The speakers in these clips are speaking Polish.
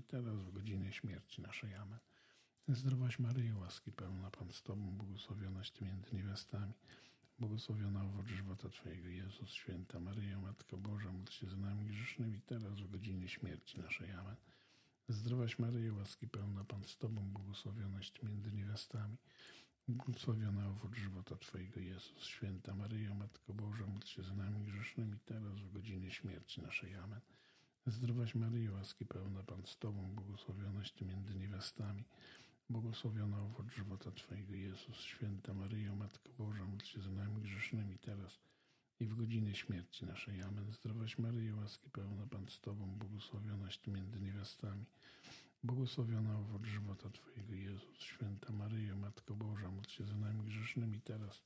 teraz, w godzinie śmierci naszej. Amen. Zdrowaś Maryjo, łaski pełna, Pan z Tobą, błogosławionaś Ty między niewiastami, błogosławiona owoc żywota Twojego, Jezus. Święta Maryjo, Matko Boża, módl się za nami grzesznymi, teraz w godzinie śmierci naszej. Amen. Zdrowaś Maryjo, łaski pełna, Pan z Tobą, błogosławionaś Ty między niewiastami, błogosławiona owoc żywota Twojego, Jezus. Święta Maryjo, Matko Boża, módl się za nami grzesznymi, teraz w godzinie śmierci naszej. Amen. Zdrowaś Maryjo, łaski pełna, Pan z Tobą, błogosławionaś Ty między niewiastami, błogosławiona owoc żywota Twojego, Jezus. Święta Maryjo, Matko Boża, módl się za nami grzesznymi, teraz i w godzinie śmierci naszej. Amen. Zdrowaś Maryjo, łaski pełna, Pan z Tobą, błogosławionaś Ty między niewiastami, błogosławiona owoc żywota Twojego, Jezus. Święta Maryjo, Matko Boża, módl się za nami grzesznymi, teraz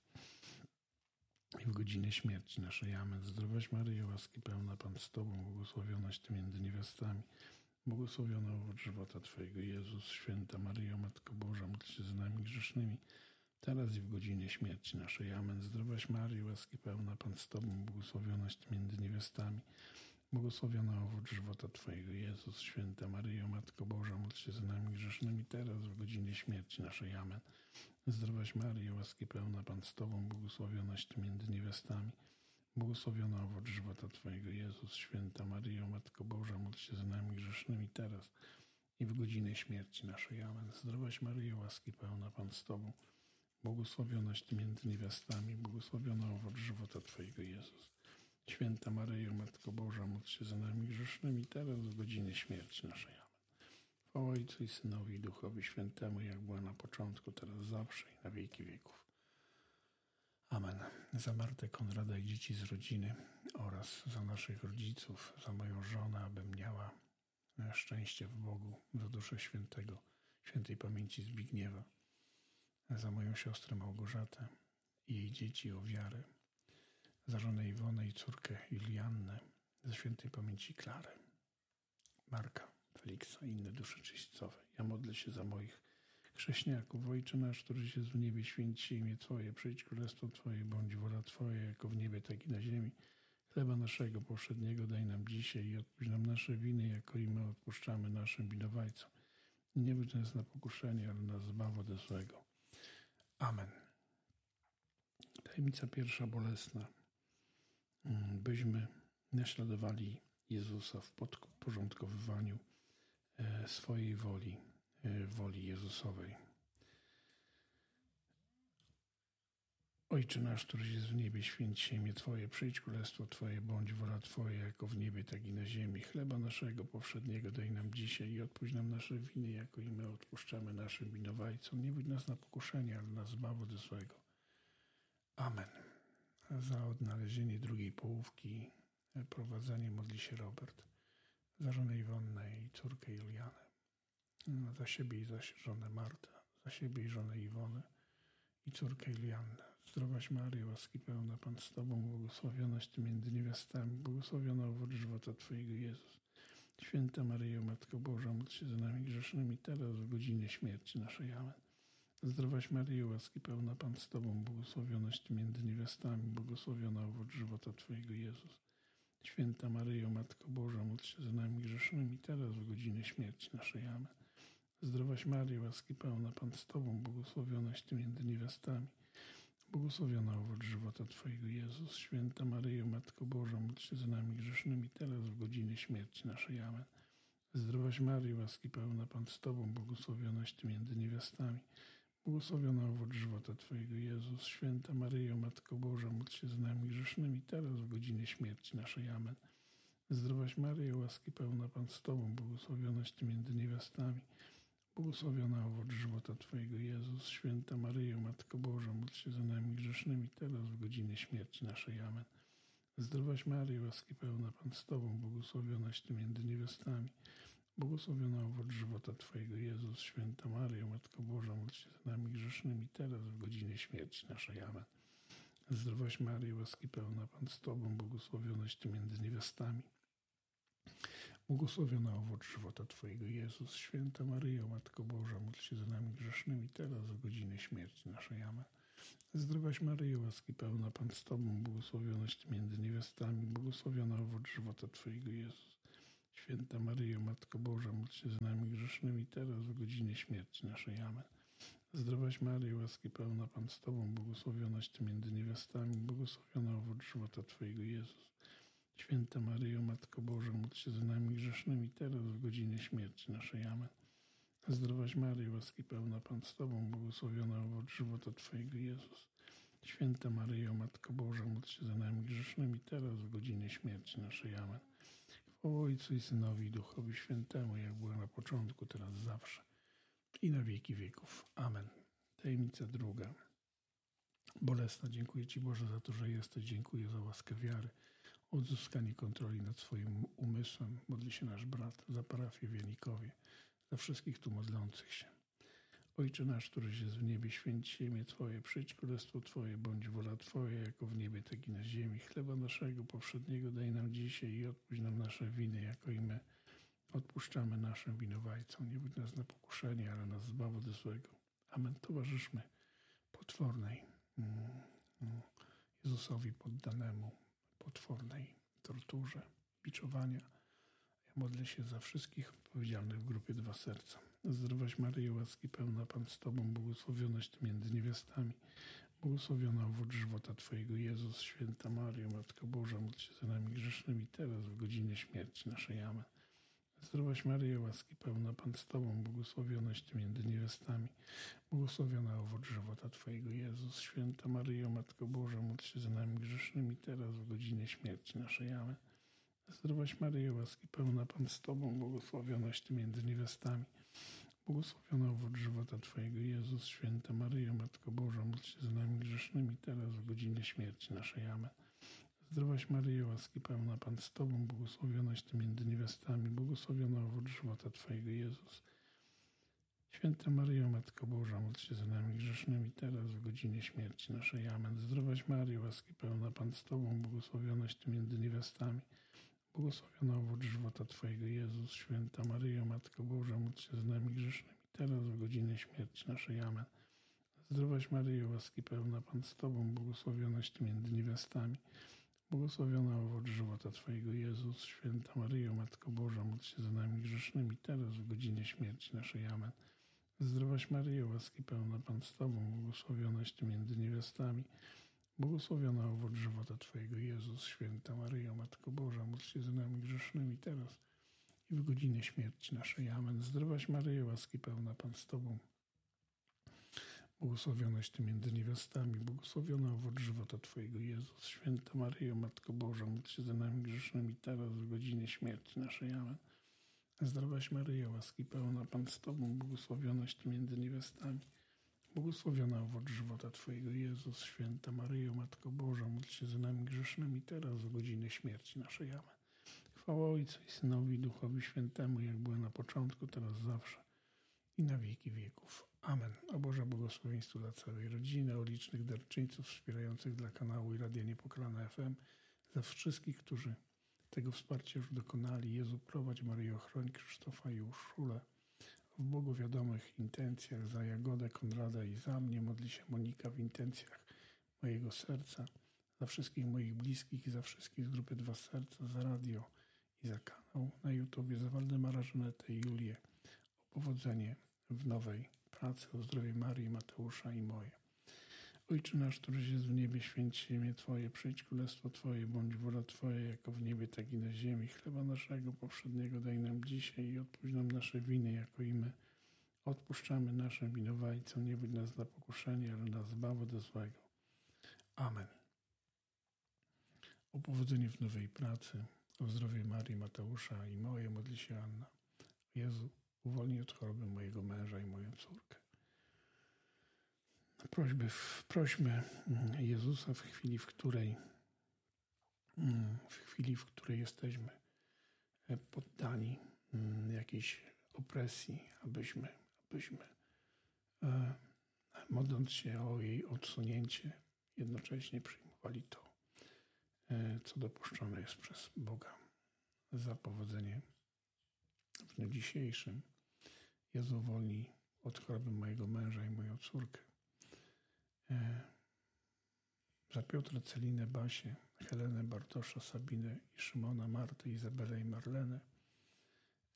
i w godzinie śmierci naszej. Amen. Zdrowaś Maryjo, łaski pełna, Pan z Tobą, błogosławionaś Ty między niewiastami, błogosławiona owoc żywota Twojego, Jezus. Święta Maryjo, Matko Boża, módl się za nami grzesznymi, teraz i w godzinie śmierci naszej. Amen. Zdrowaś Maryjo, łaski pełna, Pan z Tobą, błogosławionaś Ty między niewiastami, błogosławiona owoc żywota Twojego, Jezus. Święta Maryjo, Matko Boża, módl się za nami grzesznymi, teraz w godzinie śmierci naszej. Amen. Zdrowaś Maryjo, łaski pełna, Pan z Tobą, błogosławionaś Ty między niewiastami, błogosławiona owoc żywota Twojego, Jezus. Święta Maryjo, Matko Boża, módl się za nami grzesznymi, teraz i w godzinę śmierci naszej. Amen. Zdrowaś Maryjo, łaski pełna, Pan z Tobą, błogosławionaś Ty między niewiastami, błogosławiona owoc żywota Twojego, Jezus. Święta Maryjo, Matko Boża, módl się za nami grzesznymi, teraz w godzinie śmierci naszej. Amen. Chwała Ojcu i Synowi i Duchowi Świętemu, jak była na początku, teraz zawsze i na wieki wieków. Amen. Za Martę, Konrada i dzieci z rodziny oraz za naszych rodziców, za moją żonę, aby miała szczęście w Bogu, za duszę świętej pamięci Zbigniewa, za moją siostrę Małgorzatę i jej dzieci o wiarę, za żonę Iwonę i córkę Juliannę, za świętej pamięci Klarę, Marka, Feliksa i inne dusze czyśćcowe. Ja modlę się za moich chrześniaków. Ojcze nasz, któryś jest w niebie, święć się imię Twoje, przyjdź królestwo Twoje, bądź wola Twoja, jako w niebie, tak i na ziemi. Chleba naszego powszedniego daj nam dzisiaj i odpuść nam nasze winy, jako i my odpuszczamy naszym winowajcom. I nie wódź nas na pokuszenie, ale nas zbaw ode złego. Amen. Tajemnica pierwsza bolesna. Byśmy naśladowali Jezusa w podporządkowywaniu swojej woli Jezusowej. Ojcze nasz, któryś jest w niebie, święć się imię Twoje, przyjdź królestwo Twoje, bądź wola Twoja, jako w niebie, tak i na ziemi. Chleba naszego powszedniego daj nam dzisiaj i odpuść nam nasze winy, jako i my odpuszczamy naszym winowajcom. Nie wódź nas na pokuszenie, ale nas zbaw ode złego. Amen. Za odnalezienie drugiej połówki prowadzenie modli się Robert. Za żonę Iwonnę i córkę Julianę. Za siebie i za żonę Martę. Za siebie i żonę Iwonę i córkę Juliannę. Zdrowaś Maryjo, łaski pełna, Pan z Tobą, błogosławionaś Ty między niewiastami, błogosławiona owoc żywota Twojego, Jezus. Święta Maryjo, Matko Boża, módl się za nami grzesznymi, teraz w godzinie śmierci naszej. Amen. Zdrowaś Maryjo, łaski pełna, Pan z Tobą, błogosławionaś Ty między niewiastami, błogosławiona owoc żywota Twojego, Jezus. Święta Maryjo, Matko Boża, módl się za nami grzesznymi, teraz w godzinie śmierci naszej. Amen. Zdrowaś Maryjo, łaski pełna, Pan z Tobą, błogosławionaś Ty między niewiastami, błogosławiona owoc żywota Twojego, Jezus. Święta Maryjo, Matko Boża, módl się za nami grzesznymi, teraz w godzinie śmierci naszej. Amen. Zdrowaś Maryjo, łaski pełna, Pan z Tobą, błogosławionaś Ty między niewiastami, błogosławiona owoc żywota Twojego, Jezus. Święta Maryjo, Matko Boża, módl się za nami grzesznymi, teraz w godzinie śmierci naszej. Amen. Zdrowaś Maryjo, łaski pełna, Pan z Tobą, błogosławionaś Ty między niewiastami, błogosławiona owoc żywota Twojego, Jezus. Święta Maryjo, Matko Boża, módl się za nami grzesznymi, teraz w godzinie śmierci naszej. Amen. Zdrowaś Maryjo, łaski pełna, Pan z Tobą, błogosławionaś Ty między niewiastami, błogosławiona owoc żywota Twojego, Jezus. Święta Maryjo, Matko Boża, módl się za nami grzesznymi, teraz w godzinie śmierci naszej. Amen. Zdrowaś Maryjo, łaski pełna, Pan z Tobą, błogosławionaś Ty między niewiastami, błogosławiona owoc żywota Twojego, Jezus. Święta Maryjo, Matko Boża, módl się za nami grzesznymi, teraz w godzinie śmierci naszej. Amen. Zdrowaś Maryjo, łaski pełna, Pan z Tobą, błogosławionaś Ty między niewiastami, błogosławiona owoc żywota Twojego, Jezus. Święta Maryjo, Matko Boża, módl się za nami grzesznymi, teraz w godzinie śmierci naszej. Amen. Zdrowaś Maryjo, łaski pełna, Pan z Tobą, błogosławionaś Ty między niewiastami, błogosławiony owoc żywota Twojego, Jezus. Święta Maryjo, Matko Boża, módl się za nami grzesznymi, teraz w godzinie śmierci naszej. Amen. Zdrowaś Maryjo, łaski pełna, Pan z Tobą, błogosławiony owoc żywota Twojego, Jezus. Święta Maryjo, Matko Boża, módl się za nami grzesznymi, teraz w godzinie śmierci naszej. Amen. Chwała Ojcu i Synowi i Duchowi Świętemu, jak było na początku, teraz zawsze i na wieki wieków. Amen. Tajemnica druga. Bolesna. Dziękuję Ci, Boże, za to, że jesteś. Dziękuję za łaskę wiary, odzyskanie kontroli nad swoim umysłem. Modli się nasz brat za parafię w Janikowie, za wszystkich tu modlących się. Ojcze nasz, któryś jest w niebie, święć się imię Twoje, przyjdź królestwo Twoje, bądź wola Twoja, jako w niebie, tak i na ziemi. Chleba naszego powszedniego daj nam dzisiaj i odpuść nam nasze winy, jako i my odpuszczamy naszym winowajcom. Nie wódź nas na pokuszenie, ale nas zbaw od złego. Amen. Towarzyszmy potwornej Jezusowi poddanemu, potwornej torturze, biczowania. Ja modlę się za wszystkich odpowiedzialnych w grupie Dwa Serca. Zdrowaś Maryjo, łaski pełna, Pan z Tobą, błogosławionaś Ty między niewiastami, błogosławiona owoc żywota Twojego, Jezus. Święta Maryjo, Matko Boża, módl się za nami grzesznymi, teraz w godzinie śmierci naszej. Amen. Zdrowaś Maryjo, łaski pełna, Pan z Tobą, błogosławionaś Ty między niewiastami, błogosławiona owoc żywota Twojego, Jezus. Święta Maryjo, Matko Boża, módl się za nami grzesznymi, teraz w godzinie śmierci naszej. Amen. Zdrowaś Maryjo, łaski pełna, Pan z Tobą, błogosławionaś Ty między niewiastami, błogosławiona owoc żywota Twojego, Jezus. Święta Maryjo, Matko Boża, módl się za nami grzesznymi, teraz w godzinie śmierci naszej. Amen. Zdrowaś Maryjo, łaski pełna, Pan z Tobą, błogosławionaś Ty między niewiastami, błogosławiona owoc żywota Twojego, Jezus. Święta Maryjo, Matko Boża, módl się za nami grzesznymi, teraz w godzinie śmierci naszej. Amen. Zdrowaś Maryjo, łaski pełna, Pan z Tobą, błogosławionaś Ty między niewiastami, błogosławiona owoc żywota Twojego, Jezus. Święta Maryjo, Matko Boża, módl się za nami grzesznymi, teraz w godzinie śmierci naszej. Amen. Zdrowaś Maryjo, łaski pełna, Pan z Tobą, błogosławionaś Ty między niewiastami, błogosławiona owoc żywota Twojego, Jezus. Święta Maryjo, Matko Boża, módl się za nami grzesznymi, teraz w godzinie śmierci naszej. Amen. Zdrowaś Maryjo, łaski pełna, Pan z Tobą, błogosławionaś Ty między niewiastami, błogosławiona owoc żywota Twojego, Jezus. Święta Maryjo, Matko Boża, módl się za nami grzesznymi, teraz i w godzinie śmierci naszej. Amen. Zdrowaś Maryjo, łaski pełna, Pan z Tobą, błogosławionaś Ty między niewiastami, błogosławiona owoc żywota Twojego, Jezus. Święta Maryjo, Matko Boża, módl się za nami grzesznymi, teraz w godzinie śmierci naszej. Amen. Zdrowaś Maryjo, łaski pełna, Pan z Tobą, błogosławionaś Ty między niewiastami, błogosławiona owoc żywota Twojego, Jezus. Święta Maryjo, Matko Boża, módl się za nami grzesznymi, teraz w godzinie śmierci naszej. Amen. Chwała Ojcu i Synowi i Duchowi Świętemu, jak było na początku, teraz zawsze i na wieki wieków. Amen. O Boże błogosławieństwo dla całej rodziny, o licznych darczyńców wspierających dla kanału i Radia Niepokalane FM, za wszystkich, którzy tego wsparcia już dokonali. Jezu, prowadź, Maryjo, chroń Krzysztofa i Urszulę w błogowiadomych intencjach, za Jagodę, Konrada i za mnie. Modli się Monika w intencjach mojego serca, za wszystkich moich bliskich i za wszystkich z grupy Dwa Serca, za radio i za kanał na YouTubie, za Waldemara, Żanetę i Julię, o powodzenie w nowej pracy, o zdrowie Marii, Mateusza i moje. Ojcze nasz, któryś jest w niebie, święć się imię Twoje, przyjdź królestwo Twoje, bądź wola Twoja, jako w niebie, tak i na ziemi. Chleba naszego powszedniego daj nam dzisiaj i odpuść nam nasze winy, jako i my odpuszczamy naszym winowajcom. Nie wódź nas na pokuszenie, ale nas zbaw od złego. Amen. O powodzenie w nowej pracy, o zdrowie Marii, Mateusza i moje, modli się Anna. Jezu, uwolnij od choroby mojego męża i moją córkę. Prośmy Jezusa w chwili, w której jesteśmy poddani jakiejś opresji, abyśmy modląc się o jej odsunięcie, jednocześnie przyjmowali to, co dopuszczone jest przez Boga. Za powodzenie w dniu dzisiejszym. Jezu, uwolnij od choroby mojego męża i moją córkę. Za Piotra, Celinę, Basię, Helenę, Bartosza, Sabinę i Szymona, Martę, Izabelę i Marlenę.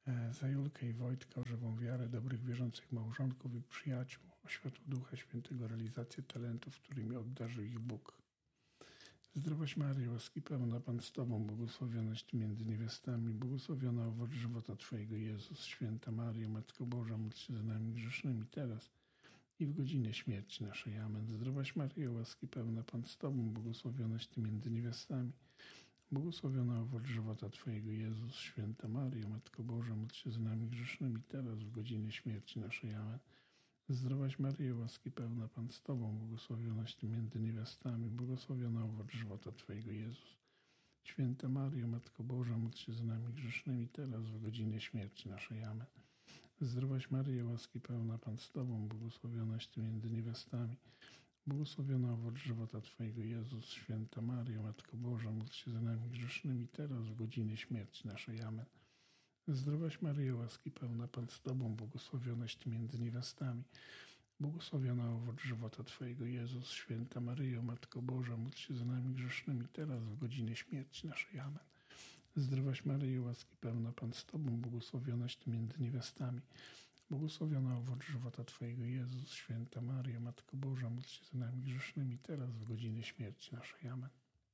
za Julkę i Wojtka, o żywą wiarę, dobrych, wierzących małżonków i przyjaciół, o światło Ducha Świętego, realizację talentów, którymi obdarzył ich Bóg. Zdrowaś Maryjo, łaski pełna, Pan z Tobą, błogosławionaś Ty między niewiastami, błogosławiona owoc żywota Twojego, Jezus. Święta Maryjo, Matko Boża, módl się za nami grzesznymi teraz i w godzinę śmierci naszej. Amen. Zdrowaś Maryjo, łaski pełna, Pan z Tobą, błogosławionaś Ty między niewiastami, błogosławiona owoc żywota Twojego, Jezus. Święta Maryjo, Matko Boża, módl się za nami grzesznymi teraz w godzinę śmierci naszej. Amen. Zdrowaś Maryjo, łaski pełna, Pan z Tobą, błogosławionaś Ty między niewiastami, błogosławiona owoc żywota Twojego, Jezus. Święta Maryjo, Matko Boża, módl się za nami grzesznymi teraz w godzinę śmierci naszej. Amen. Zdrowaś Maryjo, łaski pełna, Pan z Tobą, błogosławionaś Ty między niewiastami, błogosławiona owoc żywota Twojego, Jezus. Święta Maryjo, Matko Boża, módl się za nami grzesznymi teraz w godzinę śmierci naszej. Amen. Zdrowaś Maryjo, łaski pełna, Pan z Tobą, błogosławionaś Ty między niewiastami, błogosławiona owoc żywota Twojego, Jezus. Święta Maryjo, Matko Boża, módl się za nami grzesznymi teraz w godzinę śmierci naszej. Amen. Zdrowaś Maryjo, łaski pełna, Pan z Tobą, błogosławionaś Ty między niewiastami, błogosławiona owoc żywota Twojego, Jezus. Święta Maryjo, Matko Boża, módl się za nami grzesznymi teraz w godzinę śmierci naszej. Amen.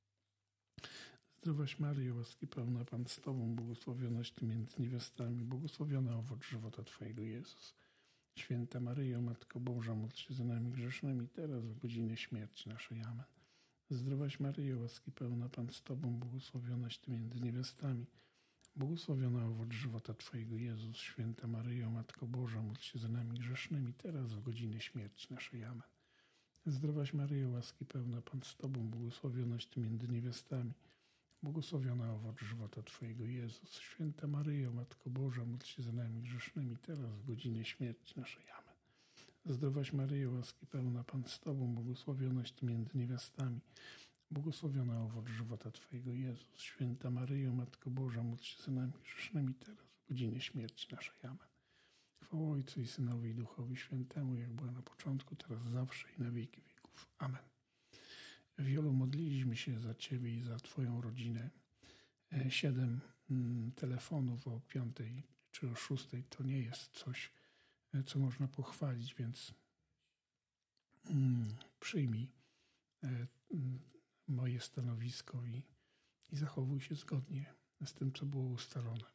Zdrowaś Maryjo, łaski pełna, Pan z Tobą, błogosławionaś Ty między niewiastami, błogosławiona owoc żywota Twojego, Jezus. Święta Maryjo, Matko Boża, módl się za nami grzesznymi teraz w godzinę śmierci naszej. Amen. Zdrowaś Maryjo, łaski pełna, Pan z Tobą, błogosławionaś Ty między niewiastami, błogosławiona owoc żywota Twojego, Jezus. Święta Maryjo, Matko Boża, módl się za nami grzesznymi teraz w godzinę śmierci naszej. Amen. Zdrowaś Maryjo, łaski pełna, Pan z Tobą, błogosławionaś Ty między niewiastami, błogosławiona owoc żywota Twojego, Jezus. Święta Maryjo, Matko Boża, módl się za nami grzesznymi teraz w godzinę śmierci naszej. Amen. Zdrowaś Maryjo, łaski pełna, Pan z Tobą, błogosławionaś Ty między niewiastami, błogosławiona owoc żywota Twojego, Jezus. Święta Maryjo, Matko Boża, módl się za nami grzesznymi teraz w godzinę śmierci naszej. Amen. Chwała Ojcu i Synowi i Duchowi Świętemu, jak była na początku, teraz zawsze i na wieki wieków. Amen. Wielu modliliśmy się za Ciebie i za Twoją rodzinę. 7 telefonów o 5 czy o 6 to nie jest coś, co można pochwalić, więc przyjmij moje stanowisko i zachowuj się zgodnie z tym, co było ustalone.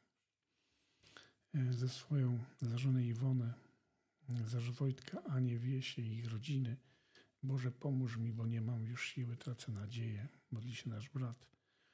Ze swoją za żonę Iwonę, za Wojtka, Anię, Wiesię i ich rodziny. Boże, pomóż mi, bo nie mam już siły, tracę nadzieję. Modli się nasz brat.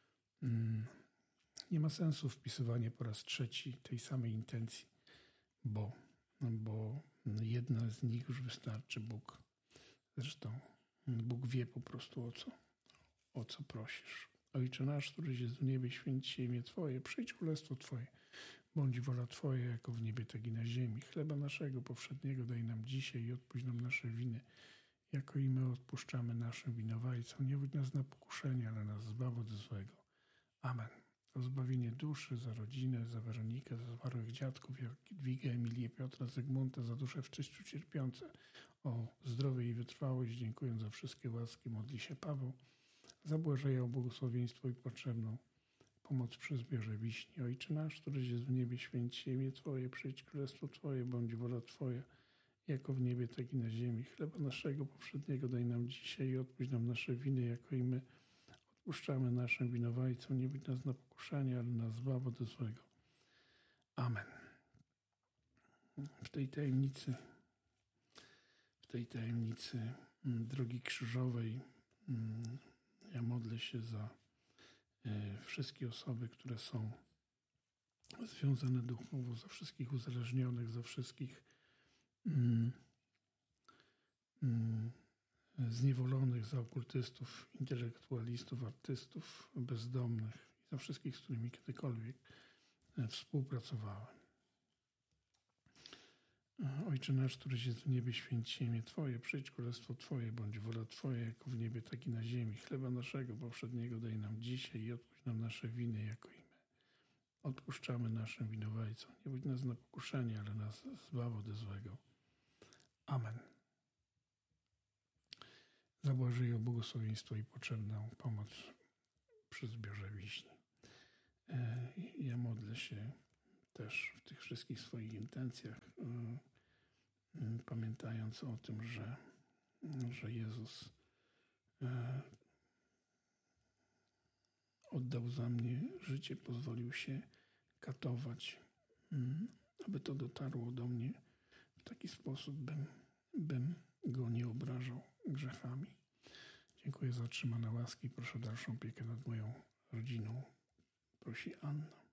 Nie ma sensu wpisywanie po raz trzeci tej samej intencji, bo jedna z nich już wystarczy. Bóg. Zresztą Bóg wie po prostu o co prosisz. Ojcze nasz, któryś jest w niebie, święć się imię Twoje, przyjdź królestwo Twoje. Bądź wola Twoja, jako w niebie, tak i na ziemi. Chleba naszego powszedniego daj nam dzisiaj i odpuść nam nasze winy, jako i my odpuszczamy naszym winowajcom. Nie wódź nas na pokuszenie, ale nas zbaw od złego. Amen. O zbawienie duszy, za rodzinę, za Weronikę, za zmarłych dziadków, Jadwigę, Emilię, Piotra, Zygmunta, za dusze w czyściu cierpiące. O zdrowie i wytrwałość, dziękując za wszystkie łaski, modli się Paweł. Za Błażeja o błogosławieństwo i potrzebną pomoc przy zbiorze wiśni. Ojcze nasz, któryś jest w niebie, święć się imię Twoje, przyjdź królestwo Twoje, bądź wola Twoja, jako w niebie, tak i na ziemi. Chleba naszego powszedniego daj nam dzisiaj i odpuść nam nasze winy, jako i my odpuszczamy naszym winowajcom. Nie wódź nas na pokuszenie, ale nas zbaw od złego. Amen. W tej tajemnicy drogi krzyżowej ja modlę się za wszystkie osoby, które są związane duchowo, za wszystkich uzależnionych, za wszystkich zniewolonych, za okultystów, intelektualistów, artystów, bezdomnych i za wszystkich, z którymi kiedykolwiek współpracowałem. Ojcze nasz, któryś jest w niebie, święć się imię Twoje, przyjdź królestwo Twoje, bądź wola Twoja, jako w niebie, tak i na ziemi. Chleba naszego powszedniego daj nam dzisiaj i odpuść nam nasze winy, jako i my odpuszczamy naszym winowajcom. Nie wódź nas na pokuszenie, ale nas zbaw od złego. Amen. Za Błażeja o błogosławieństwo i potrzebną pomoc przy zbiorze wiśni. Ja modlę się też w tych wszystkich swoich intencjach, pamiętając o tym, że Jezus oddał za mnie życie, pozwolił się katować, aby to dotarło do mnie w taki sposób, bym go nie obrażał grzechami. Dziękuję za otrzymane łaski. Proszę o dalszą opiekę nad moją rodziną. Prosi Anna.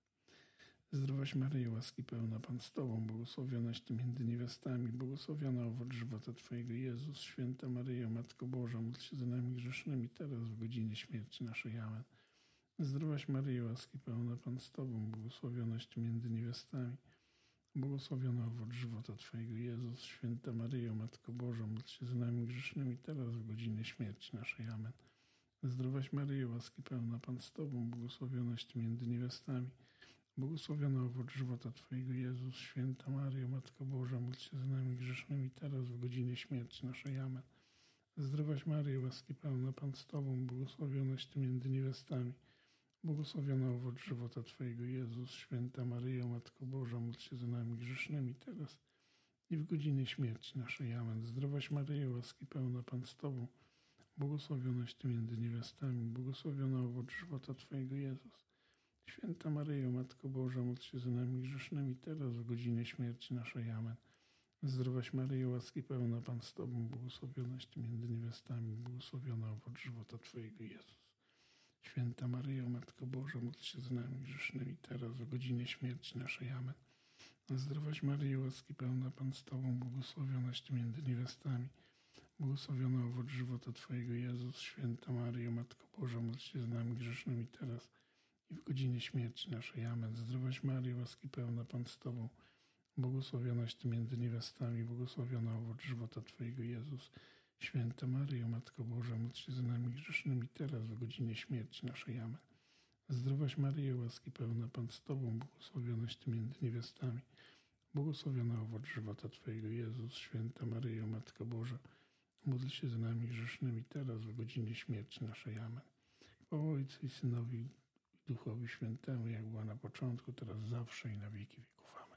Zdrowaś Maryjo, łaski pełna, Pan z Tobą, błogosławionaś Ty między niewiastami, błogosławiona owoc żywota Twojego, Jezus. Święta Maryjo, Matko Boża, módl się za nami grzesznymi, teraz w godzinie śmierci naszej. Amen. Zdrowaś Maryjo, łaski pełna, Pan z Tobą, błogosławionaś Ty między niewiastami, błogosławiona owoc żywota Twojego, Jezus. Święta Maryjo, Matko Boża, módl się za nami grzesznymi, teraz w godzinie śmierci naszej. Amen. Zdrowaś Maryjo, łaski pełna, Pan z Tobą, błogosławionaś Ty między niewiastami, błogosławiona owoc żywota Twojego, Jezus. Święta Maryjo, Matko Boża, módl się za nami grzesznymi, teraz w godzinie śmierci naszej. Amen. Zdrowaś Maryjo, łaski pełna, Pan z Tobą, błogosławionaś Ty między niewiastami, błogosławiona owoc żywota Twojego, Jezus. Święta Maryjo, Matko Boża, módl się za nami grzesznymi, teraz i w godzinie śmierci naszej. Amen. Zdrowaś Maryjo, łaski pełna, Pan z Tobą, błogosławionaś Ty między niewiastami, błogosławiona owoc żywota Twojego, Jezus. Święta Maryjo, Matko Boża, módl się za nami grzesznymi, teraz w godzinie śmierci naszej. Amen. Zdrowaś Maryjo, łaski pełna, Pan z Tobą, błogosławionaś Ty między niewiastami, błogosławiona owoc żywota Twojego, Jezus. Święta Maryjo, Matko Boża, módl się za nami grzesznymi, teraz w godzinie śmierci naszej. Amen. Zdrowaś Maryjo, łaski pełna, Pan z Tobą, błogosławionaś Ty między niewiastami, błogosławiona owoc żywota Twojego, Jezus. Święta Maryjo, Matko Boża, módl się za nami grzesznymi, teraz i w godzinie śmierci naszej. Amen. Zdrowaś Maryjo, łaski pełna, Pan z Tobą, błogosławionaś Ty między niewiastami, błogosławiona owoc żywota Twojego, Jezus. Święta Maryjo, Matko Boża, módl się za nami grzesznymi, teraz w godzinie śmierci naszej. Amen. Zdrowaś Maryjo, łaski pełna, Pan z Tobą, błogosławionaś Ty między niewiastami, błogosławiona owoc żywota Twojego, Jezus. Święta Maryjo, Matko Boża, módl się za nami grzesznymi, teraz w godzinie śmierci naszej. Amen. Chwała Ojcu i Synowi i Duchowi Świętemu, jak była na początku, teraz zawsze i na wieki wieków. Amen.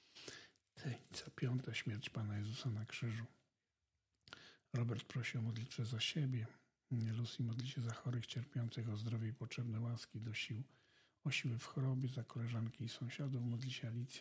Tajemnica piąta, śmierć Pana Jezusa na krzyżu. Robert prosi o modlitwę za siebie. Lucy modli się za chorych, cierpiących o zdrowie i potrzebne łaski do sił, o siły w chorobie. Za koleżanki i sąsiadów modli się Alicja.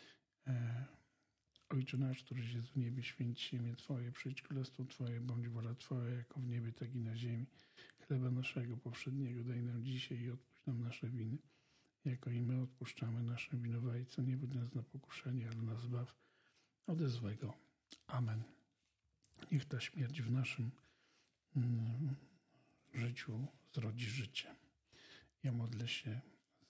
Ojcze nasz, któryś jest w niebie, święć się imię Twoje, przyjdź królestwo Twoje, bądź wola Twoja, jako w niebie, tak i na ziemi. Chleba naszego powszedniego daj nam dzisiaj i odpuść nam nasze winy, jako i my odpuszczamy naszym winowajcom. Nie wódź nas na pokuszenie, ale nas zbaw ode złego. Amen. Niech ta śmierć w naszym życiu zrodzi życie. Ja modlę się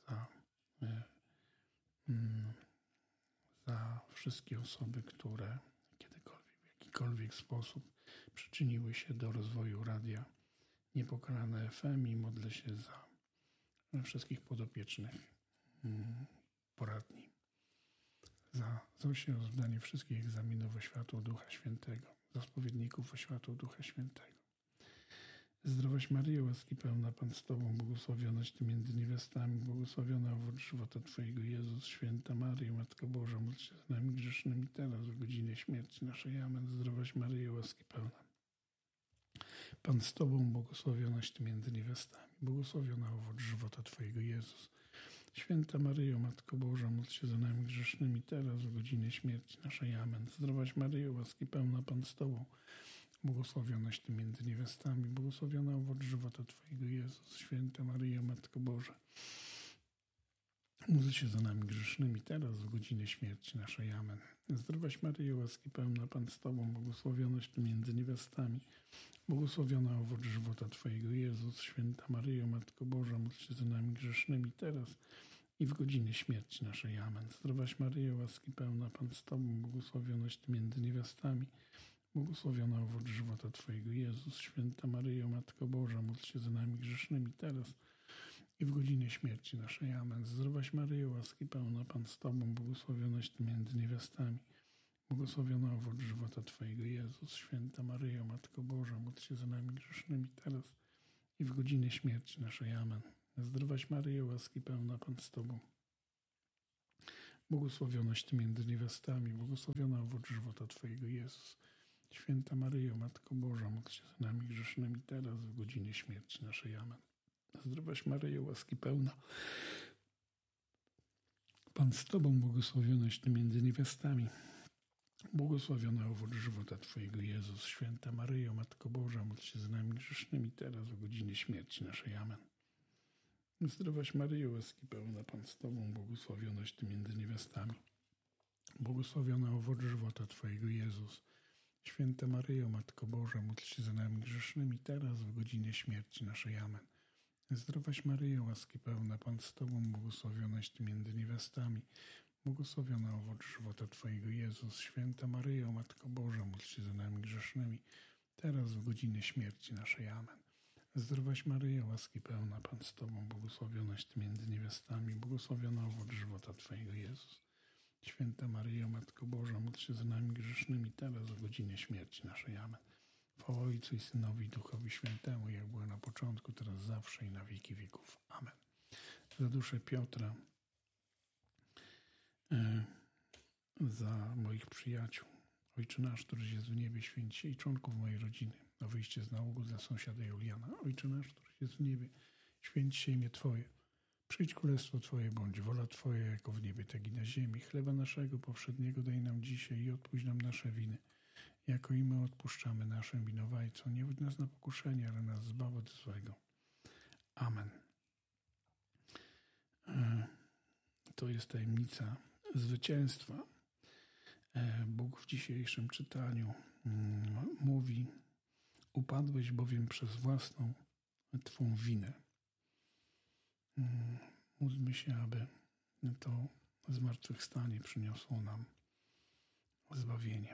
za wszystkie osoby, które kiedykolwiek, w jakikolwiek sposób przyczyniły się do rozwoju radia Niepokalane FM i modlę się za wszystkich podopiecznych poradni, za rozdanie wszystkich egzaminów o światło Ducha Świętego, za spowiedników o światło Ducha Świętego. Zdrowaś Maryjo, łaski pełna, Pan z Tobą, błogosławionaś Ty między niewiastami, błogosławiona owoc żywota Twojego, Jezus. Święta Maryjo, Matko Boża, módl się z nami grzesznymi, teraz w godzinie śmierci naszej. Amen. Zdrowaś Maryjo, łaski pełna, Pan z Tobą, błogosławionaś Ty między niewiastami, błogosławiona owoc żywota Twojego, Jezus. Święta Maryjo, Matko Boża, módl się za nami grzesznymi, teraz w godzinie śmierci naszej. Amen. Zdrowaś Maryjo, łaski pełna, Pan z Tobą, błogosławionaś Ty między niewiastami, błogosławiona owoc żywota Twojego, Jezus. Święta Maryjo, Matko Boża, módl się za nami grzesznymi, teraz w godzinie śmierci naszej. Amen. Zdrowaś Maryjo, łaski pełna, Pan z Tobą, błogosławionaś Ty między niewiastami, błogosławiona owoc żywota Twojego, Jezus. Święta Maryjo, Matko Boża, módl się za nami grzesznymi, teraz i w godzinie śmierci naszej. Amen. Zdrowaś Maryjo, łaski pełna, Pan z Tobą, błogosławionaś Ty między niewiastami, błogosławiona owoc żywota Twojego, Jezus. Święta Maryjo, Matko Boża, módl się za nami grzesznymi, teraz i w godzinie śmierci naszej. Amen. Zdrowaś Maryjo, łaski pełna, Pan z Tobą, błogosławionaś Ty między niewiastami, błogosławiona owoc żywota Twojego, Jezus. Święta Maryjo, Matko Boża, módl się za nami grzesznymi, teraz i w godzinie śmierci naszej. Amen. Zdrowaś Maryjo, łaski pełna, Pan z Tobą, błogosławionaś Ty między niewiastami, błogosławiony owoc żywota Twojego, Jezus. Święta Maryjo, Matko Boża, módl się za nami grzesznymi teraz, w godzinie śmierci naszej. Amen. Zdrowaś Maryjo, łaski pełna, Pan z Tobą, błogosławionaś Ty między niewiastami, błogosławiony owoc żywota Twojego, Jezus. Święta Maryjo, Matko Boża, módl się za nami grzesznymi teraz, w godzinie śmierci naszej. Amen. Zdrowaś Maryjo, łaski pełna, Pan z Tobą, błogosławionaś Ty między niewiastami, błogosławiony owoc żywota Twojego, Jezus. Święta Maryjo, Matko Boża, módl się za nami grzesznymi teraz, w godzinie śmierci naszej. Amen. Zdrowaś Maryjo, łaski pełna, Pan z Tobą, błogosławionaś Ty między niewiastami, błogosławiony owoc żywota Twojego, Jezus. Święta Maryjo, Matko Boża, módl się za nami grzesznymi teraz, w godzinie śmierci naszej. Amen. Zdrowaś Maryjo, łaski pełna, Pan z Tobą, błogosławionaś Ty między niewiastami, błogosławiony owoc żywota Twojego, Jezus. Święta Maryjo, Matko Boża, módl się za nami grzesznymi teraz, w godzinie śmierci naszej. Amen. Chwała Ojcu i Synowi i Duchowi Świętemu, jak było na początku, teraz zawsze i na wieki wieków. Amen. Za duszę Piotra, za moich przyjaciół, Ojcze nasz, któryś jest w niebie, święć się, i członków mojej rodziny, o wyjście z nałogu dla sąsiada Juliana. Ojcze nasz, któryś jest w niebie, święć się imię Twoje. Przyjdź królestwo Twoje, bądź wola Twoja, jako w niebie, tak i na ziemi. Chleba naszego powszedniego daj nam dzisiaj i odpuść nam nasze winy, jako i my odpuszczamy naszym winowajcom. Nie wódź nas na pokuszenie, ale nas zbaw od złego. Amen. To jest tajemnica zwycięstwa. Bóg w dzisiejszym czytaniu mówi: upadłeś bowiem przez własną Twą winę. Módlmy się, aby to zmartwychwstanie przyniosło nam zbawienie.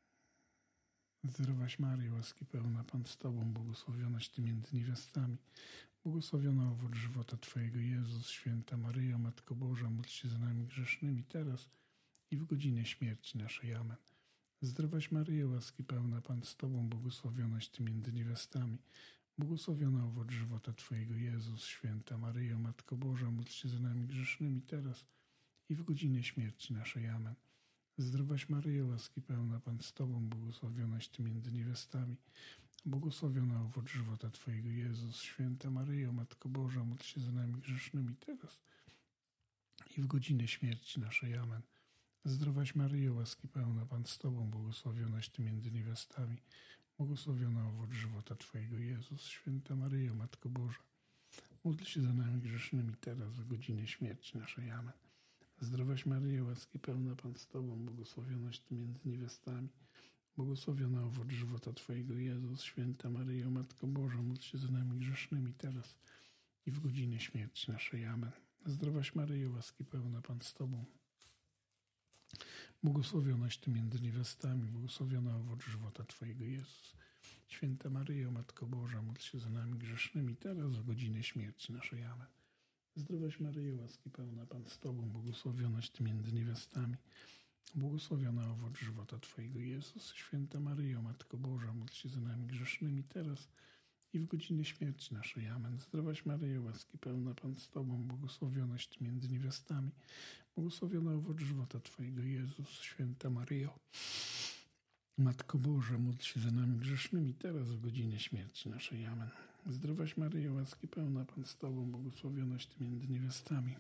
Zdrowaś Maryjo, łaski pełna, Pan z Tobą, błogosławionaś Ty między niewiastami, błogosławiony owoc żywota Twojego, Jezus. Święta Maryjo, Matko Boża, módl się za nami grzesznymi teraz i w godzinie śmierci naszej. Amen. Zdrowaś Maryjo, łaski pełna, Pan z Tobą, błogosławionaś Ty między niewiastami, błogosławiony owoc żywota Twojego, Jezus. Święta Maryjo, Matko Boża, módl się za nami grzesznymi teraz i w godzinie śmierci naszej. Amen. Zdrowaś Maryjo, łaski pełna, Pan z Tobą, błogosławionaś Ty między niewiastami, błogosławiony owoc żywota Twojego, Jezus. Święta Maryjo, Matko Boża, módl się za nami grzesznymi teraz i w godzinę śmierci naszej. Amen. Zdrowaś Maryjo, łaski pełna, Pan z Tobą, błogosławionaś Ty między niewiastami, błogosławiony owoc żywota Twojego, Jezus. Święta Maryjo, Matko Boża, módl się za nami grzesznymi teraz, w godzinie śmierci naszej. Amen. Zdrowaś Maryjo, łaski pełna, Pan z Tobą, błogosławionaś Ty między niewiastami, błogosławiony owoc żywota Twojego, Jezus. Święta Maryjo, Matko Boża, módl się za nami grzesznymi teraz i w godzinie śmierci naszej. Amen. Zdrowaś Maryjo, łaski pełna, Pan z Tobą, błogosławionaś Ty między niewiastami, błogosławiony owoc żywota Twojego, Jezus. Święta Maryjo, Matko Boża, módl się za nami grzesznymi teraz, w godzinie śmierci naszej. Amen. Zdrowaś Maryjo, łaski pełna, Pan z Tobą, błogosławionaś Ty między niewiastami, błogosławiony owoc żywota Twojego, Jezus. Święta Maryjo, Matko Boża, módl się za nami grzesznymi teraz i w godzinie śmierci naszej. Amen. Zdrowaś Maryjo, łaski pełna, Pan z Tobą, błogosławionaś Ty między niewiastami, błogosławiony owoc żywota Twojego, Jezus. Święta Maryjo, Matko Boża, módl się za nami grzesznymi teraz, w godzinie śmierci naszej. Amen. Zdrowaś Maryjo, łaski pełna, Pan z Tobą, błogosławionaś Ty między niewiastami,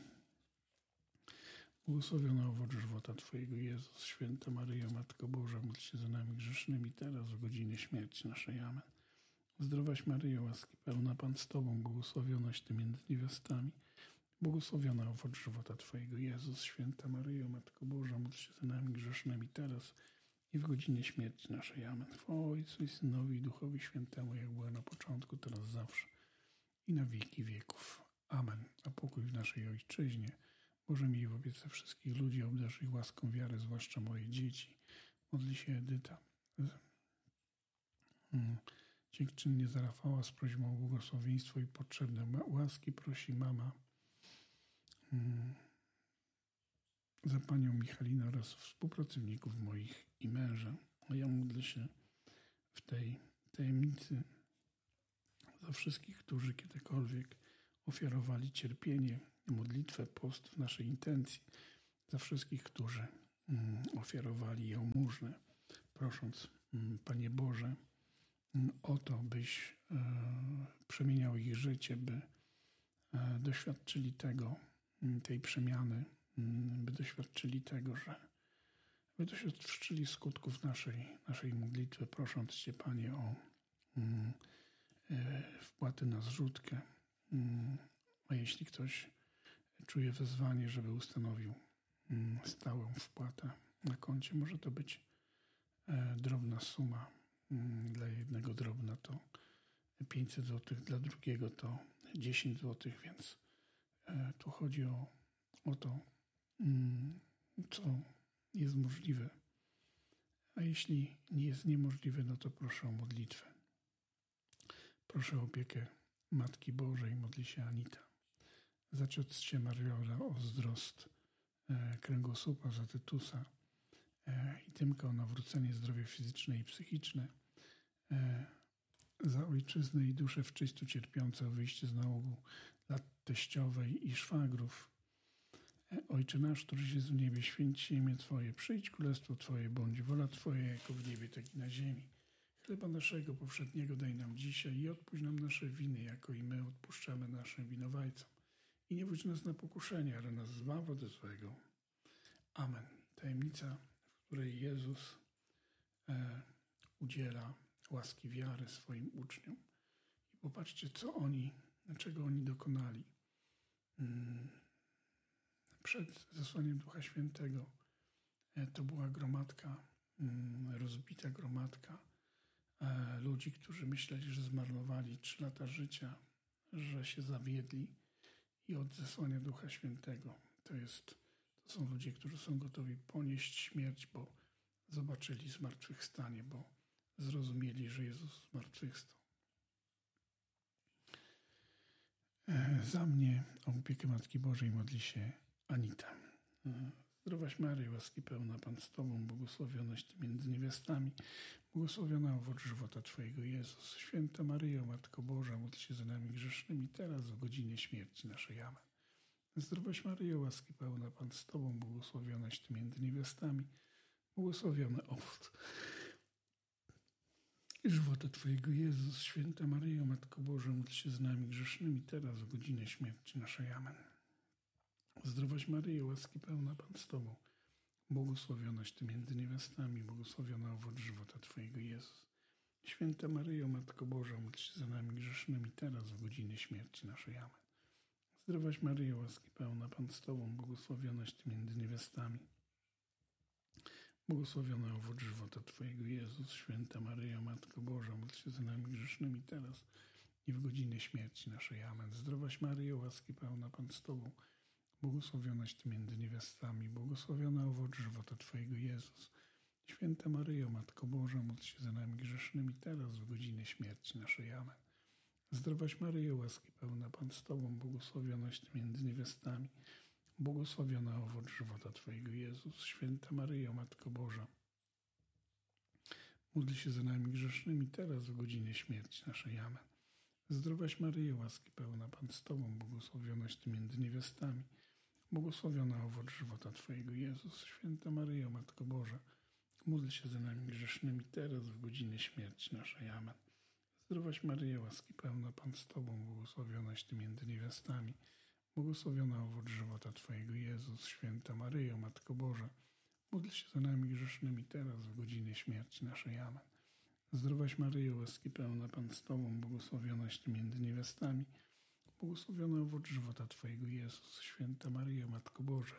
błogosławiony owoc żywota Twojego, Jezus. Święta Maryjo, Matko Boża, módl się za nami grzesznymi teraz, w godzinie śmierci naszej. Amen. Zdrowaś Maryjo, łaski pełna, Pan z Tobą, błogosławionaś Ty między niewiastami, błogosławiony owoc żywota Twojego, Jezus. Święta Maryjo, Matko Boża, módl się za nami grzesznymi teraz i w godzinie śmierci naszej. Amen. Chwała Ojcu i Synowi i Duchowi Świętemu, jak była na początku, teraz zawsze i na wieki wieków. Amen. A pokój w naszej Ojczyźnie, Boże miej w opiece wszystkich ludzi, obdarz ich łaską wiary, zwłaszcza moje dzieci. Modli się Edyta. Dziękczynnie za Rafała z prośbą o błogosławieństwo i potrzebne łaski prosi mama. Za panią Michalinę oraz współpracowników moich i męża. A ja modlę się w tej tajemnicy za wszystkich, którzy kiedykolwiek ofiarowali cierpienie, modlitwę, post w naszej intencji, za wszystkich, którzy ofiarowali jałmużnę, prosząc, Panie Boże, o to, byś przemieniał ich życie, by doświadczyli tej przemiany, by doświadczyli tego, by doświadczyli skutków naszej modlitwy, prosząc Cię, Panie, o wpłaty na zrzutkę. A jeśli ktoś czuje wezwanie, żeby ustanowił stałą wpłatę na koncie, może to być drobna suma. Dla jednego drobna to 500 zł, dla drugiego to 10 zł, więc tu chodzi o to, co jest możliwe. A jeśli nie jest niemożliwe, no to proszę o modlitwę. Proszę o opiekę Matki Bożej, modli się Anita. Za ciotkę Mariola o wzrost kręgosłupa, za Tytusa i Tymka o nawrócenie, zdrowie fizyczne i psychiczne, za ojczyznę i duszę w czystu cierpiące, o wyjście z nałogu dla teściowej i szwagrów. Ojcze nasz, któryś jest w niebie, święć się imię Twoje, przyjdź królestwo Twoje, bądź wola Twoja, jako w niebie, tak i na ziemi. Chleba naszego powszedniego daj nam dzisiaj i odpuść nam nasze winy, jako i my odpuszczamy naszym winowajcom. I nie wódź nas na pokuszenie, ale nas zbaw od złego. Amen. Tajemnica, w której Jezus udziela łaski wiary swoim uczniom. I popatrzcie, czego oni dokonali. Przed zesłaniem Ducha Świętego to była gromadka, rozbita gromadka ludzi, którzy myśleli, że zmarnowali 3 lata życia, że się zawiedli, i od zesłania Ducha Świętego to są ludzie, którzy są gotowi ponieść śmierć, bo zobaczyli zmartwychwstanie, bo zrozumieli, że Jezus zmartwychwstał. Za mnie o opiekę Matki Bożej modli się Anita. Zdrowaś Maryjo, łaski pełna, Pan z Tobą, błogosławionaś Ty między niewiastami, błogosławiona owoc żywota Twojego, Jezus. Święta Maryjo, Matko Boża, módl się za nami grzesznymi, teraz w godzinie śmierci naszej. Amen. Zdrowaś Maryjo, łaski pełna, Pan z Tobą, błogosławionaś Ty między niewiastami, błogosławiony owoc żywota Twojego, Jezus. Święta Maryjo, Matko Boża, módl się z nami grzesznymi, teraz w godzinę śmierci naszej. Amen. Zdrowaś Maryjo, łaski pełna, Pan z Tobą, błogosławionaś Ty między niewiastami, błogosławiona owoc żywota Twojego, Jezus. Święta Maryjo, Matko Boża, módl się za nami grzesznymi, teraz w godzinę śmierci naszej. Amen. Zdrowaś Maryjo, łaski pełna, Pan z Tobą, błogosławionaś Ty między niewiastami, błogosławiona owoc żywota Twojego, Jezus. Święta Maryjo, Matko Boża, módl się za nami grzesznymi, teraz i w godzinę śmierci naszej. Amen. Zdrowaś Maryjo, łaski pełna, Pan z Tobą, błogosławionaś Ty między niewiastami, błogosławiona owoc żywota Twojego, Jezus. Święta Maryjo, Matko Boża, módl się za nami grzesznymi, teraz w godzinę śmierci naszej. Amen. Zdrowaś Maryjo, łaski pełna, Pan z Tobą, błogosławionaś Ty między niewiastami, błogosławiona owoc żywota Twojego, Jezus. Święta Maryjo, Matko Boża, módl się za nami grzesznymi, teraz w godzinę śmierci naszej. Amen. Zdrowaś Maryjo, łaski pełna, Pan z Tobą, błogosławionaś Ty między niewiastami, błogosławiona owoc żywota Twojego, Jezus. Święta Maryjo, Matko Boża, módl się za nami grzesznymi, teraz w godzinę śmierci naszej. Amen. Zdrowaś Maryjo, łaski pełna, Pan z Tobą, błogosławionaś Ty między niewiastami, błogosławiona owoc żywota Twojego, Jezus. Święta Maryjo, Matko Boża, módl się za nami grzesznymi, teraz w godzinę śmierci naszej. Amen. Zdrowaś Maryjo, łaski pełna, Pan z Tobą, błogosławionaś Ty między niewiastami, błogosławiona owoc żywota Twojego, Jezus. Święta Maryjo, Matko Boża,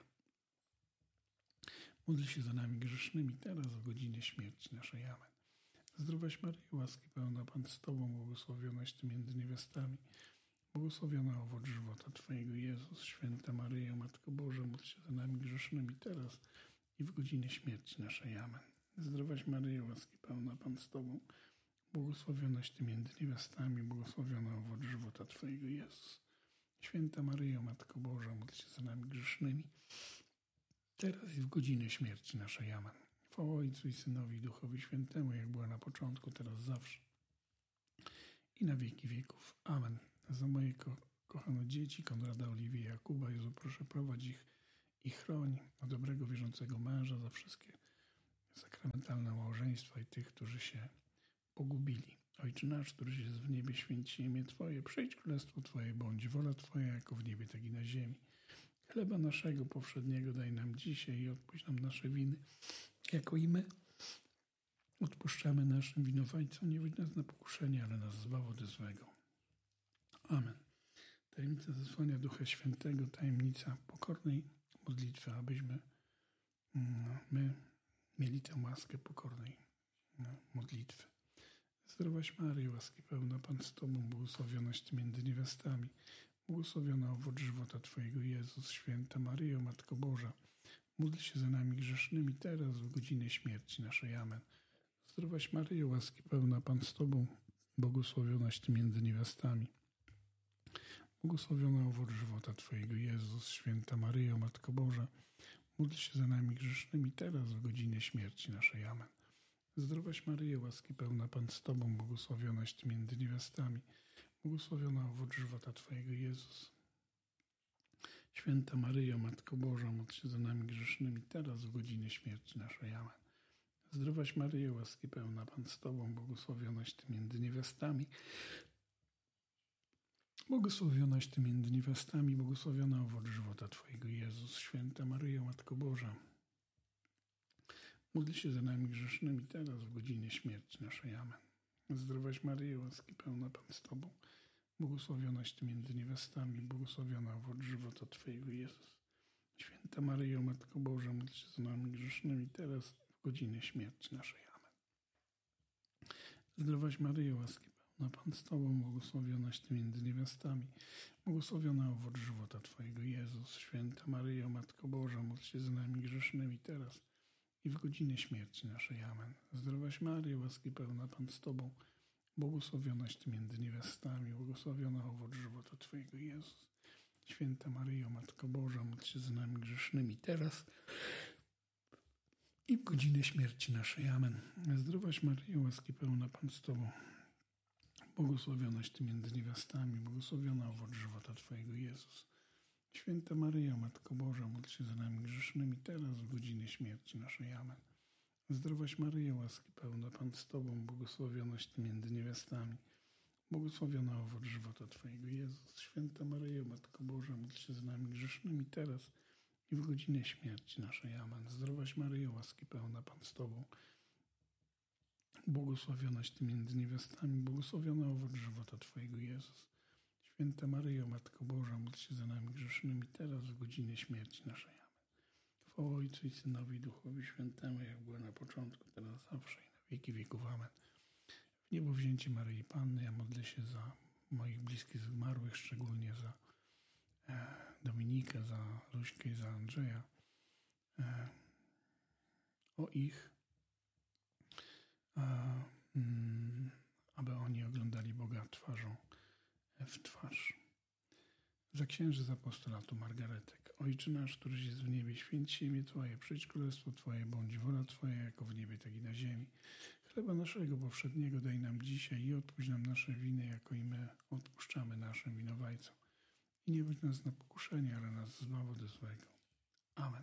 módl się za nami grzesznymi, teraz w godzinę śmierci naszej. Amen. Zdrowaś Maryjo, łaski pełna, Pan z Tobą, błogosławionaś Ty między niewiastami, błogosławiona owoc żywota Twojego, Jezus. Święta Maryjo, Matko Boża, módl się za nami grzesznymi, teraz i w godzinę śmierci naszej. Amen. Zdrowaś Maryjo, łaski pełna, Pan z Tobą, błogosławionaś Ty między niewiastami, błogosławiona owoc żywota Twojego, Jezus. Święta Maryjo, Matko Boża, módl się za nami grzesznymi, teraz i w godzinę śmierci naszej. Amen. Chwała Ojcu i Synowi i Duchowi Świętemu, jak była na początku, teraz zawsze i na wieki wieków. Amen. Za moje kochane dzieci, Konrada, Oliwię i Jakuba, Jezu, proszę, prowadź ich i chroń, o dobrego wierzącego męża, za wszystkie sakramentalne małżeństwa i tych, którzy się pogubili. Ojcze nasz, któryś jest w niebie, święć się imię Twoje, przyjdź królestwo Twoje, bądź wola Twoja, jako w niebie, tak i na ziemi. Chleba naszego powszedniego daj nam dzisiaj i odpuść nam nasze winy, jako i my odpuszczamy naszym winowajcom. Nie wódź nas na pokuszenie, ale nas zbaw od złego. Amen. Tajemnica zesłania Ducha Świętego, tajemnica pokornej modlitwy, abyśmy my mieli tę łaskę pokornej modlitwy. Zdrowaś Maryjo, łaski pełna, Pan z Tobą, błogosławionaś Ty między niewiastami, błogosławiona owoc żywota Twojego, Jezus. Święta Maryjo, Matko Boża, módl się za nami grzesznymi, teraz w godzinę śmierci naszej. Amen. Zdrowaś Maryjo, łaski pełna, Pan z Tobą, błogosławionaś Ty między niewiastami, błogosławiona owoc żywota Twojego, Jezus. Święta Maryjo, Matko Boża, módl się za nami grzesznymi, teraz w godzinę śmierci naszej. Amen. Zdrowaś Maryjo, łaski pełna, Pan z Tobą, błogosławionaś Ty między niewiastami, błogosławiona owoc żywota Twojego, Jezus. Święta Maryjo, Matko Boża, módl się za nami grzesznymi, teraz w godzinę śmierci naszej. Amen. Zdrowaś Maryjo, łaski pełna, Pan z Tobą, błogosławionaś Ty między niewiastami, błogosławionaś Ty między niewiastami, błogosławiona owoc żywota Twojego, Jezus. Święta Maryjo, Matko Boża, módl się za nami grzesznymi, teraz w godzinę śmierci naszej. Amen. Zdrowaś Maryjo, łaski pełna, Pan z Tobą, błogosławionaś Ty między niewiastami, błogosławiona owoc żywota Twojego, Jezus. Święta Maryjo, Matko Boża, módl się za nami grzesznymi, teraz w godzinę śmierci naszej. Amen. Zdrowaś Maryjo, łaski pełna, Pan z Tobą, błogosławionaś Ty między niewiastami, błogosławiona owoc żywota Twojego, Jezus. Święta Maryjo, Matko Boża, módl się za nami grzesznymi, teraz i w godzinę śmierci naszej. Amen. Zdrowaś Maryjo, łaski pełna, Pan z Tobą, błogosławionaś Ty między niewiastami, błogosławiona owoc żywota Twojego, Jezus. Święta Maryjo, Matko Boża, módl się za nami grzesznymi, teraz i w godzinę śmierci naszej. Amen. Zdrowaś Maryjo, łaski pełna, Pan z Tobą, błogosławionaś Ty między niewiastami, błogosławiona owoc żywota Twojego, Jezus. Święta Maryjo, Matko Boża, módl się za nami grzesznymi, teraz w godzinę śmierci naszej. Amen. Zdrowaś Maryjo, łaski pełna, Pan z Tobą, błogosławionaś Ty między niewiastami, błogosławiona owoc żywota Twojego, Jezus. Święta Maryjo, Matko Boża, módl się za nami grzesznymi, teraz i w godzinę śmierci naszej. Amen. Zdrowaś Maryjo, łaski pełna, Pan z Tobą, błogosławionaś Ty między niewiastami, błogosławiona owoc żywota Twojego, Jezus. Święta Maryjo, Matko Boża, módl się za nami grzesznymi, teraz w godzinę śmierci naszej. Amen. Chwała Ojcu i Synowi i Duchowi Świętemu, jak było na początku, teraz zawsze i na wieki wieków. Amen. W niebo wzięcie Maryi Panny, ja modlę się za moich bliskich zmarłych, szczególnie za Dominikę, za Ruśkę i za Andrzeja, o ich, aby oni oglądali Boga twarzą w twarz. Za księży z apostolatu Margaretek. Ojcze nasz, któryś jest w niebie, święć się imię Twoje, przyjdź królestwo Twoje, bądź wola Twoja, jako w niebie, tak i na ziemi. Chleba naszego powszedniego daj nam dzisiaj i odpuść nam nasze winy, jako i my odpuszczamy naszym winowajcom. I nie wódź nas na pokuszenie, ale nas zbaw od złego. Amen.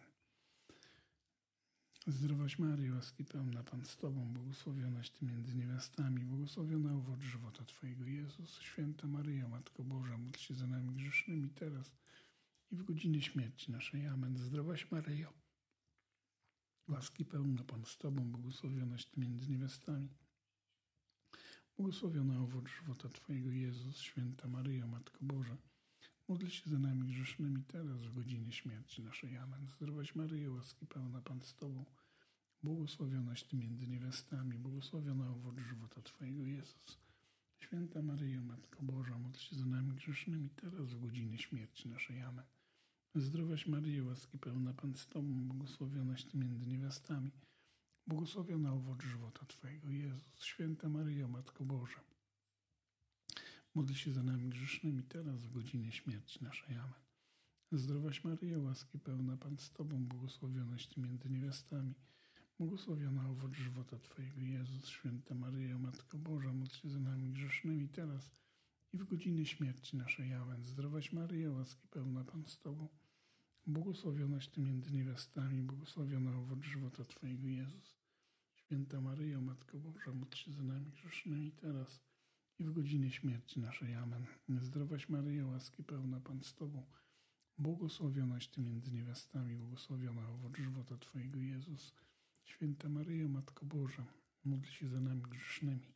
Zdrowaś Maryjo, łaski pełna, Pan z Tobą, błogosławionaś Ty między niewiastami, błogosławiona owoc żywota Twojego, Jezus. Święta Maryjo, Matko Boża, módl się za nami grzesznymi, teraz i w godzinę śmierci naszej. Amen. Zdrowaś Maryjo, łaski pełna, Pan z Tobą, błogosławionaś Ty między niewiastami, błogosławiona owoc żywota Twojego, Jezus. Święta Maryjo, Matko Boża, módl się za nami grzesznymi, teraz w godzinie śmierci naszej. Amen. Zdrowaś Maryjo, łaski pełna, Pan z Tobą, błogosławionaś Ty między niewiastami, błogosławiona owoc żywota Twojego, Jezus. Święta Maryjo, Matko Boża, módl się za nami grzesznymi, teraz w godzinie śmierci naszej. Amen. Zdrowaś Maryjo, łaski pełna, Pan z Tobą, błogosławionaś Ty między niewiastami, błogosławiona owoc żywota Twojego, Jezus. Święta Maryjo, Matko Boża, módl się za nami grzesznymi, teraz w godzinie śmierci naszej. Amen. Zdrowaś Maryjo, łaski pełna, Pan z Tobą, błogosławionaś Ty między niewiastami, błogosławiona owoc żywota Twojego, Jezus. Święta Maryjo, Matko Boża, módl się za nami grzesznymi, teraz i w godzinie śmierci naszej. Amen. Zdrowaś Maryjo, łaski pełna, Pan z Tobą, błogosławionaś Ty między niewiastami, błogosławiony owoc żywota Twojego, Jezus. Święta Maryjo, Matko Boża, módl się za nami grzesznymi teraz i w godzinie śmierci naszej. Amen. Zdrowaś Maryjo, łaski pełna, Pan z Tobą, błogosławionaś Ty między niewiastami, błogosławiony owoc żywota Twojego, Jezus. Święta Maryjo, Matko Boża, módl się za nami grzesznymi,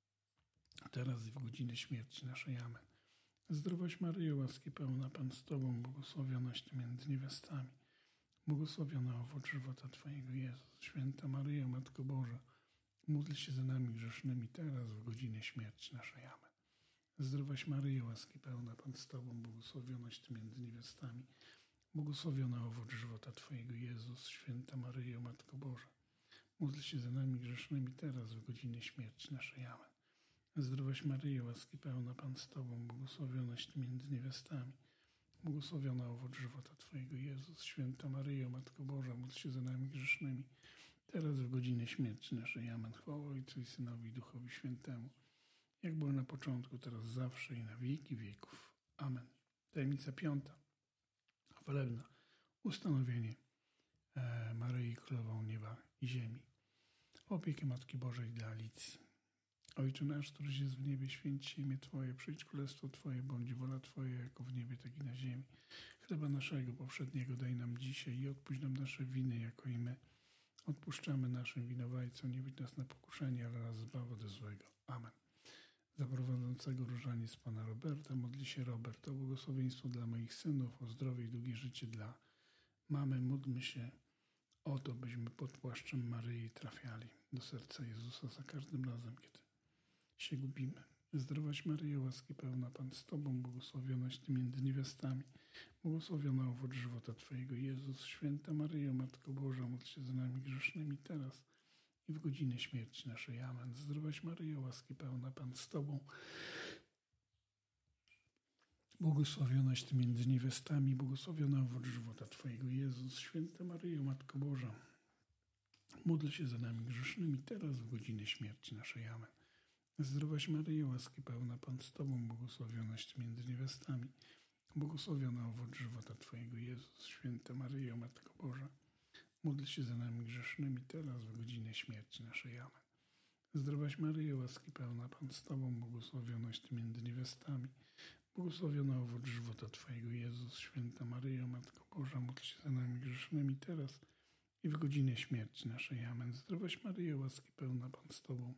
teraz i w godzinę śmierci naszej. Amen. Zdrowaś Maryjo, łaski pełna, Pan z Tobą, błogosławionaś Ty między niewiastami, błogosławiony owoc żywota Twojego, Jezus. Święta Maryjo, Matko Boża, módl się za nami grzesznymi, teraz w godzinę śmierci naszej. Amen. Zdrowaś Maryjo, łaski pełna, Pan z Tobą, błogosławionaś Ty między niewiastami, błogosławiony owoc żywota Twojego, Jezus. Święta Maryjo, Matko Boża, módl się za nami grzesznymi, teraz w godzinę śmierci naszej. Amen. Zdrowaś Maryjo, łaski pełna, Pan z Tobą, błogosławionaś Ty między niewiastami, błogosławiony owoc żywota Twojego, Jezus. Święta Maryjo, Matko Boża, módl się za nami grzesznymi, teraz w godzinę śmierci naszej. Amen. Chwała Ojcu i Synowi i Duchowi Świętemu, jak było na początku, teraz zawsze i na wieki wieków. Amen. Tajemnica piąta. Chwalebna. Ustanowienie Maryi Królową Nieba i Ziemi. Opiekę Matki Bożej dla Alicji. Ojcze nasz, któryś jest w niebie, święć się imię Twoje, przyjdź królestwo Twoje, bądź wola Twoja, jako w niebie, tak i na ziemi. Chleba naszego powszedniego daj nam dzisiaj i odpuść nam nasze winy, jako i my odpuszczamy naszym winowajcom. Nie wódź nas na pokuszenie, ale nas zbaw ode złego. Amen. Za prowadzącego różaniec Pana Roberta modli się Robert, o błogosławieństwo dla moich synów, o zdrowie i długie życie dla mamy. Módlmy się o to, byśmy pod płaszczem Maryi trafiali do serca Jezusa za każdym razem, kiedy się gubimy. Zdrowaś Maryjo, łaski pełna, Pan z Tobą, błogosławionaś Ty między niewiastami, błogosławiony owoc żywota Twojego, Jezus. Święta Maryjo, Matko Boża, módl się za nami grzesznymi, teraz i w godzinę śmierci naszej. Amen. Zdrowaś Maryjo, łaski pełna, Pan z Tobą, błogosławionaś Ty między niewiastami, błogosławiony owoc żywota Twojego, Jezus. Święta Maryjo, Matko Boża, módl się za nami grzesznymi, teraz w godzinę śmierci naszej. Amen. Zdrowaś Maryjo, łaski pełna, Pan z Tobą, błogosławionaś Ty między niewiastami, błogosławiony owoc żywota Twojego, Jezus. Święta Maryjo, Matko Boża, módl się za nami grzesznymi, teraz w godzinę śmierci naszej. Amen. Zdrowaś Maryjo, łaski pełna, Pan z Tobą, błogosławionaś Ty między niewiastami, błogosławiony owoc żywota Twojego, Jezus. Święta Maryjo, Matko Boża, módl się za nami grzesznymi, teraz i w godzinę śmierci naszej. Amen. Zdrowaś Maryjo, łaski pełna, Pan z Tobą,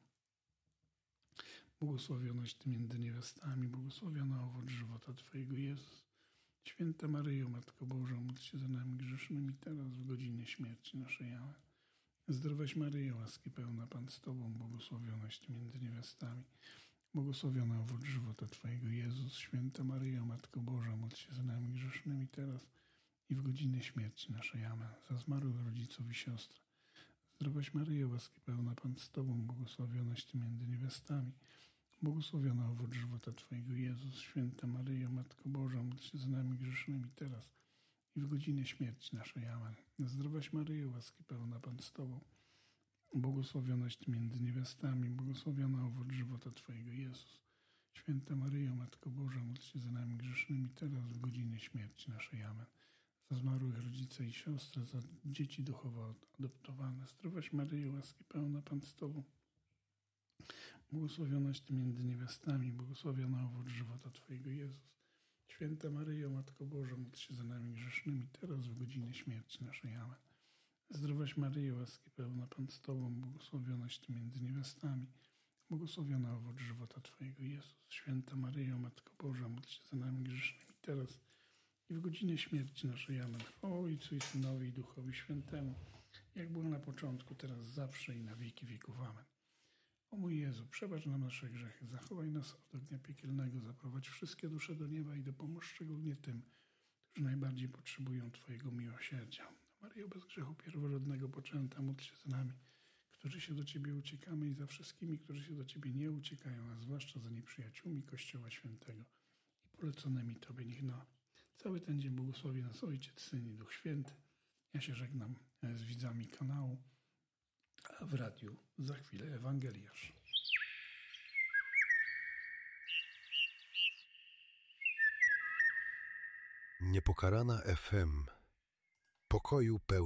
błogosławionaś Ty między niewiastami, błogosławiony owoc żywota Twojego, Jezus. Święta Maryjo, Matko Boża, módl się za nami grzesznymi, teraz w godzinę śmierci naszej. Amen. Zdrowaś Maryjo, łaski pełna, Pan z Tobą, błogosławionaś Ty między niewiastami, błogosławiony owoc żywota Twojego, Jezus. Święta Maryjo, Matko Boża, módl się za nami grzesznymi, teraz i w godzinę śmierci naszej. Amen. Za zmarłych rodziców i siostry. Zdrowaś Maryjo, łaski pełna, Pan z Tobą, błogosławionaś Ty między niewiastami, błogosławiony owoc żywota Twojego, Jezus. Święta Maryjo, Matko Boża, módl się za nami grzesznymi, teraz i w godzinę śmierci naszej. Amen. Zdrowaś Maryjo, łaski pełna, Pan z Tobą, błogosławionaś Ty między niewiastami, błogosławiony owoc żywota Twojego, Jezus. Święta Maryjo, Matko Boża, módl się za nami grzesznymi, teraz w godzinę śmierci naszej. Amen. Za zmarłych rodzice i siostry, za dzieci duchowo adoptowane. Zdrowaś Maryjo, łaski pełna, Pan z Tobą, błogosławionaś Ty między niewiastami, błogosławiony owoc żywota Twojego, Jezus. Święta Maryjo, Matko Boża, módl się za nami grzesznymi, teraz w godzinę śmierci naszej. Amen. Zdrowaś Maryjo, łaski pełna, Pan z Tobą, błogosławionaś Ty między niewiastami, błogosławiony owoc żywota Twojego, Jezus. Święta Maryjo, Matko Boża, módl się za nami grzesznymi, teraz i w godzinę śmierci naszej. Amen. Chwała Ojcu i Synowi i Duchowi Świętemu, jak było na początku, teraz zawsze i na wieki wieków. Amen. O mój Jezu, przebacz nam nasze grzechy, zachowaj nas od ognia piekielnego, zaprowadź wszystkie dusze do nieba i dopomóż szczególnie tym, którzy najbardziej potrzebują Twojego miłosierdzia. Maryjo, bez grzechu pierworodnego poczęta, módl się z nami, którzy się do Ciebie uciekamy, i za wszystkimi, którzy się do Ciebie nie uciekają, a zwłaszcza za nieprzyjaciółmi Kościoła Świętego i poleconymi Tobie. Niech cały ten dzień błogosławi nas Ojciec, Syn i Duch Święty. Ja się żegnam z widzami kanału, a w radiu za chwilę Ewangeliarz. Niepokalana FM. pokoju pełni